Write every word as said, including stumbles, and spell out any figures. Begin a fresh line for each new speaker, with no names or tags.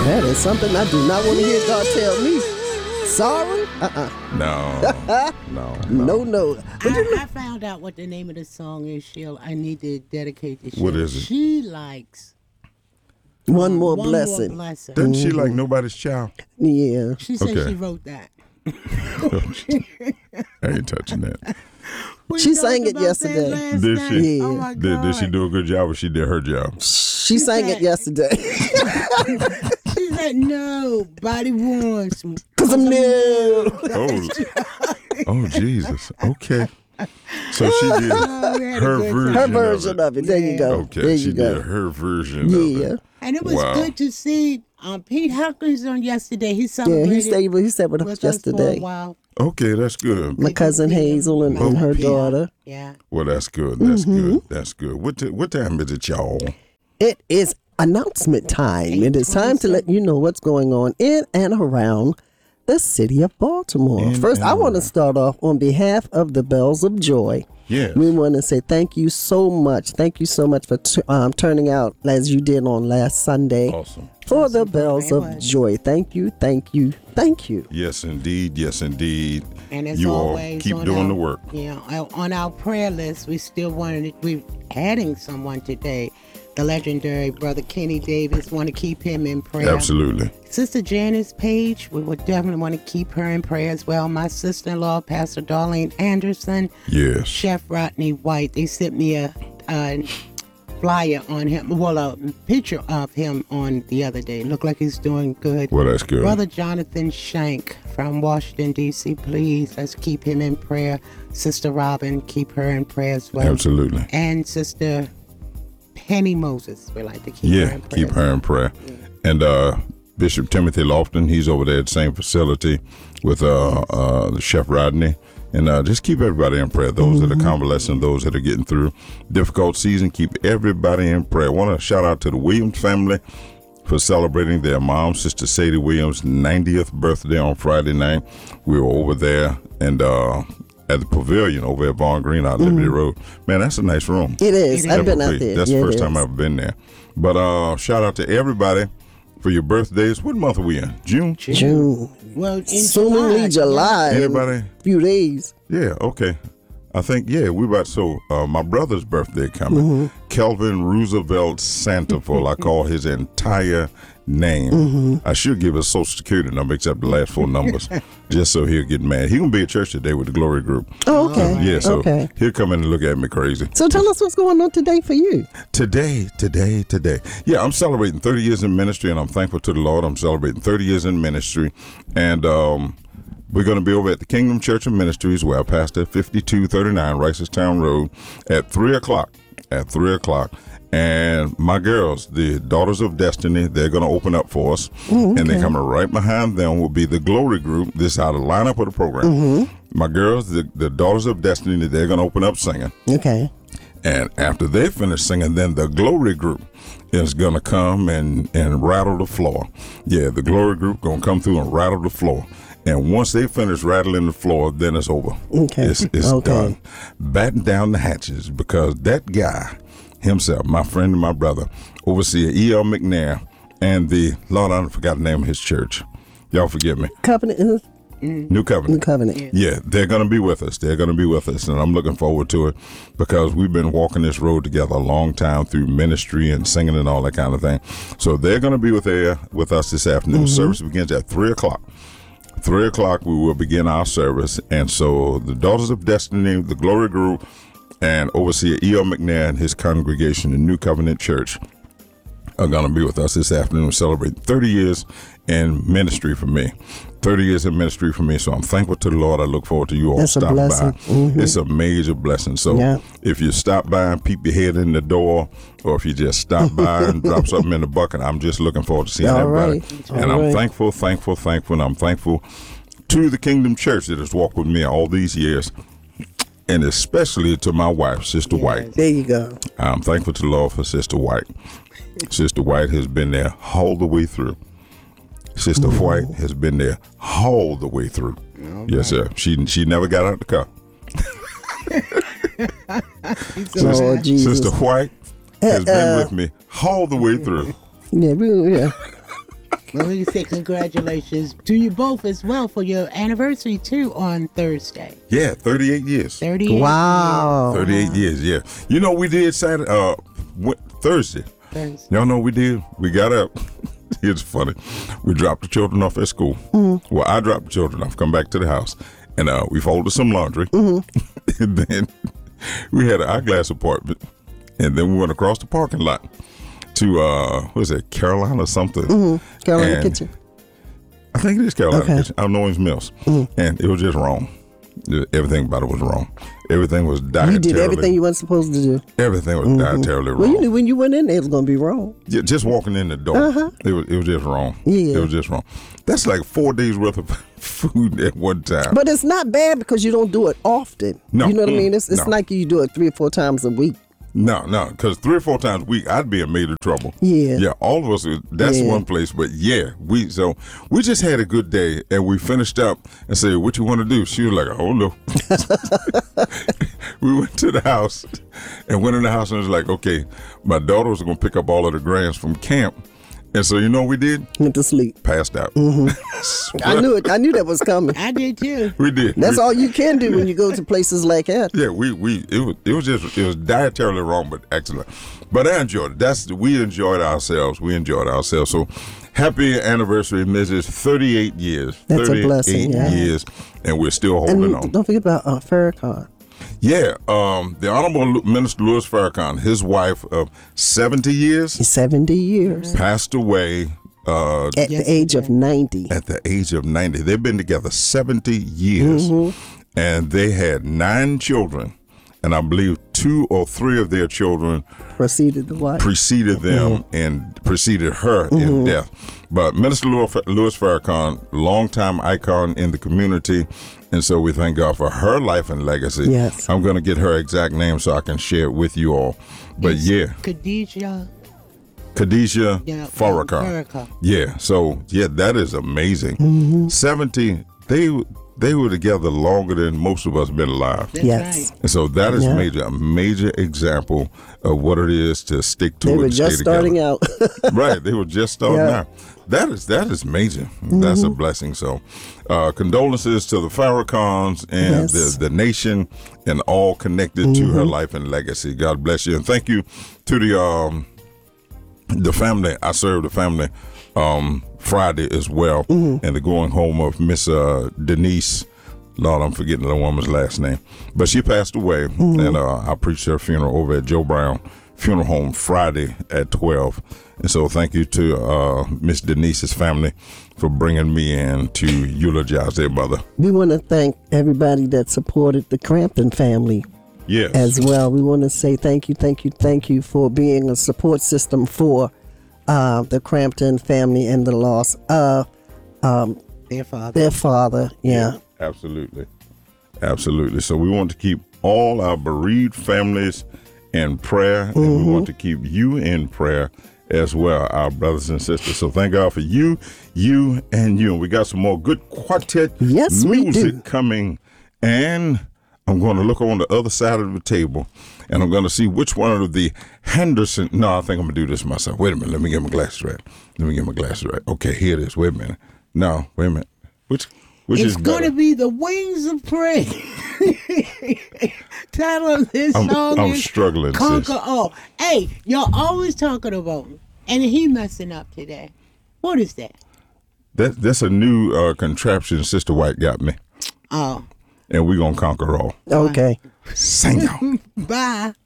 That is something I do not want to hear God tell me. Sorry? Uh-uh.
No. no.
No, no. But
I,
you know,
I found out what the name of the song is, Sheila. I need to dedicate this.
What is it?
She likes
one
um,
more
one
blessing.
More blessing.
Doesn't she like Nobody's Child?
Yeah.
She said
Okay.
she wrote that.
I ain't touching that.
We
She
talked
sang it
about
yesterday.
that last
Did
night.
she?
Oh my
Did,
God.
did she do a good job or she did her job?
She sang it yesterday.
She said nobody wants me.
Because I'm new.
Oh, oh Jesus. Okay. So she did
Oh, we had a
her
good
version,
time.
Her version
of
of it. There you go.
Okay,
There
she
you go.
did her version
Yeah.
of it.
And it was
Wow.
good to see um, Pete Huckins on yesterday. He
Yeah,
celebrated
he stayed with, he stayed with us
with us for a
yesterday.
while.
Okay, that's good.
My cousin Hazel and, and her
Yeah.
daughter.
Yeah.
Well, that's good. That's
Mm-hmm.
good. That's good. What t- what time is it, y'all?
It is announcement time. It is time to let you know what's going on in and around the city of Baltimore.
In
First,
and
I want to
around.
start off on behalf of the Bells of Joy.
Yes.
We want to say thank you so much. Thank you so much for t- um, turning out as you did on last Sunday
Awesome.
for the Bells of
much.
Joy. Thank you, thank you, thank you.
Yes, indeed. Yes, indeed.
And as
you
always,
all keep
on
doing
our,
the work.
Yeah, on- on our prayer list, we still wanted. We're adding someone today. The legendary brother Kenny Davis. Want to keep him in prayer.
Absolutely.
Sister Janice Page. We would definitely want to keep her in prayer as well. My sister-in-law, Pastor Darlene Anderson.
Yes.
Chef Rodney White. They sent me a, a flyer on him. Well, a picture of him on the other day. Looked like he's doing good.
Well, that's good.
Brother Jonathan Shank from Washington, D C, please, let's keep him in prayer. Sister Robin, keep her in prayer as well.
Absolutely.
And Sister Penny Moses, we like to keep
Yeah,
her in prayer.
keep her in prayer. And uh, Bishop Timothy Lofton, he's over there at the same facility with uh, uh, the Chef Rodney. And uh, just keep everybody in prayer. Those that are convalescing, those that are getting through difficult season, keep everybody in prayer. I want to shout out to the Williams family for celebrating their mom, Sister Sadie Williams' ninetieth birthday on Friday night. We were over there and uh, at the pavilion over at Vaughn Green out Liberty Road. Man, that's a nice room.
It is.
It
I've
is.
been out
Never
there.
been. That's
Yeah,
the
it
first time
is.
I've been there. But uh, shout out to everybody for your birthdays. What month are we in? June?
June.
Well, in
Assumingly
July.
July. in
Anybody?
a few days.
Yeah, okay. I think, yeah, we about, so uh, my brother's birthday coming.
Mm-hmm.
Kelvin Roosevelt Santafor. I call his entire name.
Mm-hmm.
I should give his social security number except the last four numbers, just so he'll get mad. He gonna be at church today with the Glory Group.
Oh, okay.
Yeah, so
okay.
he'll come in and look at me crazy.
So tell us what's going on today for you.
Today, today, today. Yeah, I'm celebrating thirty years in ministry, and I'm thankful to the Lord. I'm celebrating thirty years in ministry, and um, we're going to be over at the Kingdom Church of Ministries, where I pastor fifty-two thirty-nine Ricerstown Road at three o'clock. At three o'clock. And my girls, the Daughters of Destiny, they're going to open up for us.
Ooh, okay.
And then coming right behind them will be the Glory Group. This is how the lineup of the program.
Mm-hmm.
My girls, the, the Daughters of Destiny, they're going to open up singing.
Okay.
And after they finish singing, then the Glory Group is going to come and, and rattle the floor. Yeah, the Glory Group going to come through and rattle the floor. And once they finish rattling the floor, then it's over.
Okay.
It's, it's
Okay.
done. Batten down the hatches, because that guy himself, my friend and my brother, overseer E L McNair, and the, Lord, I forgot the name of his church. Y'all forgive me.
Covenant is
New Covenant.
New Covenant.
Yeah, they're going to be with us. They're going to be with us, and I'm looking forward to it because we've been walking this road together a long time through ministry and singing and all that kind of thing. So they're going to be with there with us this afternoon.
Mm-hmm.
Service begins at three o'clock. Three o'clock, we will begin our service, and so the Daughters of Destiny, the Glory Group, and overseer E L McNair and his congregation, the New Covenant Church, are going to be with us this afternoon, celebrating thirty years in ministry for me. thirty years in ministry for me, so I'm thankful to the Lord. I look forward to you all
That's a
stopping by.
blessing. Mhm.
It's a major blessing. So
Yeah.
if you stop by and peep your head in the door, or if you just stop by and drop something in the bucket, I'm just looking forward to seeing
All
everybody.
right.
And
All
I'm
right.
thankful, thankful, thankful, and I'm thankful to the Kingdom Church that has walked with me all these years, and especially to my wife, Sister White.
There you go.
I'm thankful to the Lord for Sister White. Sister White has been there all the way through. Sister
Mm-hmm.
White has been there all the way through. Yes, sir. She she never got out the car.
Lord Jesus.
Sister White has been with me all the way through.
Yeah, we, yeah.
Well, we can say congratulations to you both as well for your anniversary too on Thursday.
Yeah, thirty-eight years.
thirty-eight
Wow.
thirty-eight years, yeah. You know, we did Saturday, uh, what, Thursday.
Thursday.
Y'all know what we did? We got up. It's funny. We dropped the children off at school. Mm-hmm. Well, I dropped the children off, come back to the house, and uh, we folded some laundry. Mm-hmm. And then we had an eyeglass apartment, and then we went across the parking lot to, uh, what is it, Carolina something?
Mm-hmm. Carolina
And
Kitchen.
I think it is Carolina
Okay.
Kitchen, out in Owens Mills. Mm-hmm. And it was just wrong. Everything about it was wrong. Everything was dietarily.
You did everything you weren't supposed to do.
Everything was
Mm-hmm.
dietarily wrong.
Well, you knew when you went in there, it was going to be wrong.
Yeah, just walking in the door,
Uh-huh.
it was it was just wrong.
Yeah.
It was just wrong. That's like four days worth of food at one time.
But it's not bad because you don't do it often.
No.
You know what I
Mm.
mean? It's, it's
No.
like you do it three or four times a week.
no, no, because three or four times a week, I'd be in major trouble.
Yeah.
Yeah, all of us, that's
Yeah.
one place. But yeah, we, so we just had a good day and we finished up and said, what you want to do? She was like, oh no. We went to the house and went in the house and was like, okay, my daughter was going to pick up all of the grands from camp. And so you know what we did?
Went to sleep.
Passed out.
I knew it. I knew that was coming.
I did too.
We did.
That's
we,
all you can do when you go to places like that.
Yeah, we we it was it was just it was dietarily wrong, but excellent. But I enjoyed it. That's we enjoyed ourselves. We enjoyed ourselves. So happy anniversary, Missus thirty-eight years.
That's a
thirty-eight
blessing, yeah.
years, and we're still holding
And
on.
don't forget about uh, Farrakhan.
Yeah, um, the Honorable Lu- Minister Louis Farrakhan, his wife of seventy years,
seventy years
passed away uh,
at the age of ninety.
at the age of ninety. They've been together seventy years,
Mm-hmm.
and they had nine children, and I believe two or three of their children
Proceeded the wife.
preceded them and preceded her in death. But Minister Louis Louis Farrakhan, longtime icon in the community, and so we thank God for her life and legacy.
Yes.
I'm going to get her exact name so I can share it with you all. But
It's
yeah,
Khadijah.
Khadijah
Yeah,
Farrakhan.
Farrakhan.
Yeah, so yeah, that is amazing.
Mm-hmm.
seventy, they they were together longer than most of us been alive.
That's
Yes.
right.
And so that is
Yeah.
major, a major example of what it is to stick to
They
it
were
and
just
stay
starting
together.
out.
Right, they were just starting
Yeah.
out. That is that is major. That's
Mm-hmm.
a blessing. So, uh, condolences to the Farrakhans and
Yes. Mm-hmm.
the, the nation and all connected to her life and legacy. God bless you, and thank you to the um, the family. I served the family um, Friday as well,
Mm-hmm.
and the going home of Miss uh, Denise. Lord, I'm forgetting the woman's last name, but she passed away,
Mm-hmm.
and uh, I preached her funeral over at Joe Brown Funeral Home Friday at twelve. And so, thank you to uh, Miss Denise's family for bringing me in to eulogize their mother.
We want to thank everybody that supported the Crampton family
Yes,
as well. We want to say thank you, thank you, thank you for being a support system for uh, the Crampton family and the loss of
Their father.
their father. Yeah.
absolutely, absolutely. So we want to keep all our bereaved families in prayer, and we want to keep you in prayer as well, our brothers and sisters. So thank God for you, you, and you. And we got some more good quartet
Yes, we
music
do.
coming, and I'm going to look on the other side of the table, and I'm going to see which one of the Henderson. No, I think I'm going to do this myself. Wait a minute. Let me get my glasses right. Let me get my glasses right. Okay, here it is. Wait a minute. No, wait a minute. Which which
It's
is
going
better?
to be the Wings of Praise. Title of this
I'm-
song
I'm
is
struggling, sis.
Conquer All. Hey, y'all always talking about me, and he messing up today. What is that?
That that's a new uh, contraption Sister White got me,
Oh,
and we're gonna conquer all.
Okay.
Sing on.
bye.